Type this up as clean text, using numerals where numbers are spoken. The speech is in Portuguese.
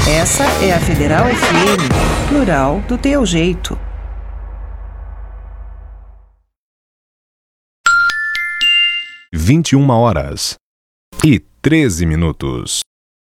Essa é a Federal FM, plural do teu jeito. 21h13.